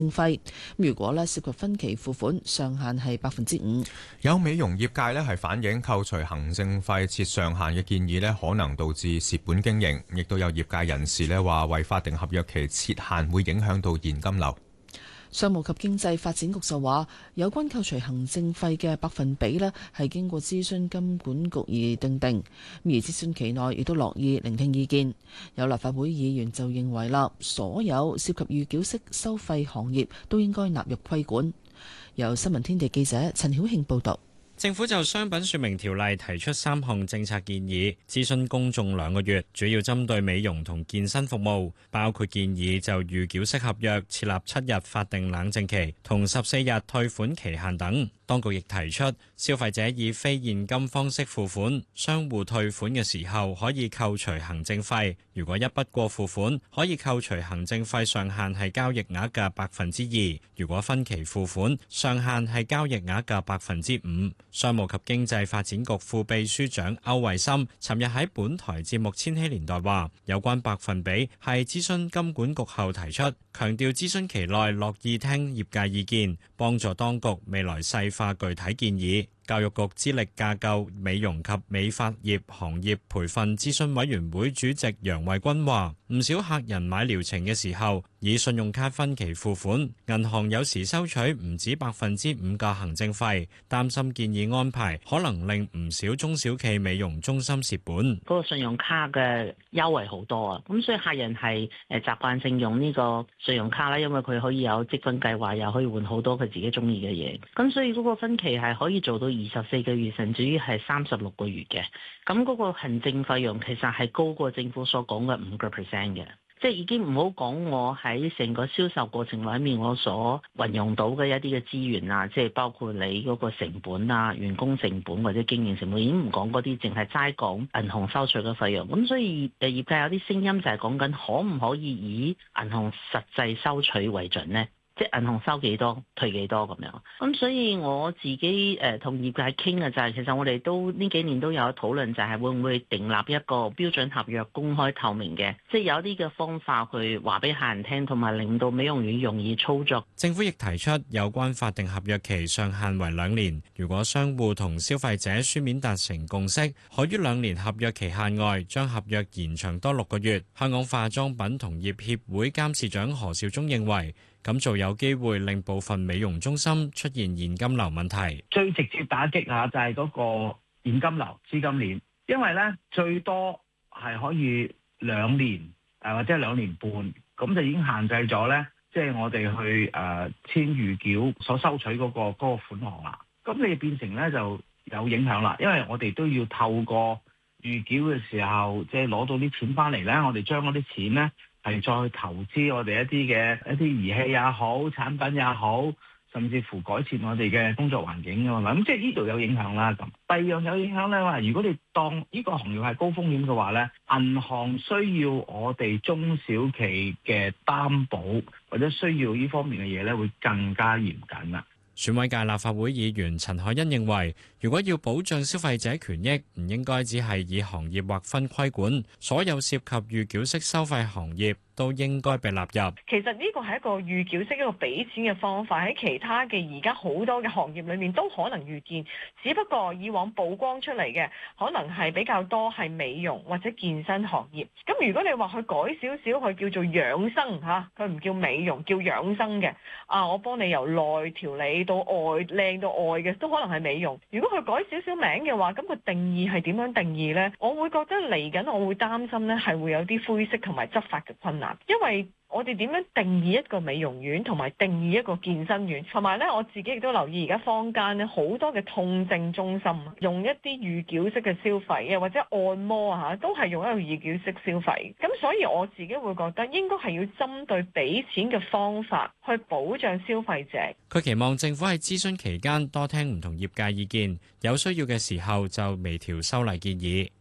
費。如果咧涉及分期付款，上限係5%。 有美容業界咧係反映扣除行政費設上限嘅建議咧，可能導致蝕本經營。亦都有業界人士咧話，為法定合約期設限會影響到現金流。 商務及經濟發展局就話，有關扣除行政費嘅百分比呢係經過諮詢金管局而訂定，而諮詢期內亦都樂意聆聽意見。有立法會議員就認為啦，所有涉及預繳式收費行業都應該納入規管。由新聞天地記者陳曉慶報導。 政府就商品說明條例提出3項政策建議，諮詢公眾2個月，主要針對美容同健身服務，包括建議就預繳式合約設立7日法定冷靜期同14日退款期限等。當局亦提出，消費者以非現金方式付款，商戶退款嘅時候可以扣除行政費。如果一筆過付款，可以扣除行政費上限係交易額嘅2%；如果分期付款，上限係交易額嘅5%。商務及經濟發展局副秘書長歐惠森尋日喺本台節目《千禧年代》話，有關百分比係諮詢金管局後提出，強調諮詢期內樂意聽業界意見，幫助當局未來細化具體建議。教育局資歷架構美容及美髮業行業培訓諮詢委員會主席楊慧君話，唔少客人買療程嘅時候以信用卡分期付款，銀行有時收取唔止5%嘅行政費，擔心建議安排可能令唔少中小企美容中心蝕本。 嗰個信用卡嘅優惠好多啊，咁所以客人係習慣性用呢個信用卡啦，因為佢可以有積分計劃，又可以換好多佢自己中意嘅嘢，咁所以嗰個分期係可以做到24個月，甚至於係36個月嘅。咁嗰個行政費用其實係高過政府所講嘅5%嘅，即係已經唔好講我喺成個銷售過程裏面我所運用到嘅一啲嘅資源啊，即係包括你嗰個成本啊、員工成本或者經營成本，已經唔講嗰啲，淨係齋講銀行收取嘅費用。咁所以業界有啲聲音就係講緊可唔可以以銀行實際收取為準呢？即係銀行收幾多退幾多咁樣，咁所以我自己同業界傾嘅就係，其實我哋都呢幾年都有討論，就係會唔會訂立一個標準合約，公開透明嘅，即係有啲嘅方法去話俾客人聽，同埋令到美容院容易操作。 政府亦提出有關法定合約期上限為2年，如果商戶同消費者書面達成共識，可於2年合約期限外將合約延長多6個月。香港化妝品同業協會監事長何兆忠認為，咁做有機會令部分美容中心出現現金流問題。 最直接打擊下就係嗰個現金流資金鏈，因為咧最多係可以2年或者2年半，咁就已經限制咗咧，即係我哋去簽預繳所收取嗰個款項啦。咁你變成咧就有影響啦，因為我哋都要透過預繳嘅時候，即係攞到啲錢翻嚟咧，我哋將嗰啲錢咧，係再投資我哋一啲儀器也好，產品也好，甚至乎改善我哋嘅工作環境㗎嘛。咁即係呢度有影響啦。咁第二樣有影響咧，話如果你當呢個行業係高風險嘅話咧，銀行需要我哋中小企嘅擔保或者需要呢方面嘅嘢咧，會更加嚴謹啦。 選委界立法會議員陳凱欣認為，如果要保障消費者權益，唔應該只係以行業劃分規管，所有涉及預繳式收費行業都應該被納入。 其實呢個係一個預繳式一個俾錢嘅方法，喺其他嘅而家好多嘅行業裏面都可能預見，只不過以往曝光出嚟嘅可能係比較多係美容或者健身行業。咁如果你話佢改少少，佢叫做養生嚇，佢唔叫美容，叫養生嘅。我幫你由內調理到外，靚到外嘅都可能係美容。如果佢改少少名嘅話，咁個定義係點樣定義呢？我會覺得嚟緊，我會擔心呢係會有啲灰色同埋執法嘅困難。因為我哋點樣定義一個美容院，同埋定義一個健身院，同埋咧我自己亦都留意而家坊間咧好多嘅痛症中心用一啲預繳式嘅消費，又或者按摩啊，都係用一個預繳式消費。咁所以我自己會覺得應該係要針對俾錢嘅方法去保障消費者。 佢期望政府喺諮詢期間多聽唔同業界意見，有需要嘅時候就微調修例建議。